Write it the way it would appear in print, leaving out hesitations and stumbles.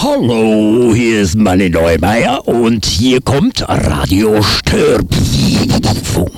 Hallo, hier ist Manni Neumeier und hier kommt Radio Störfunk.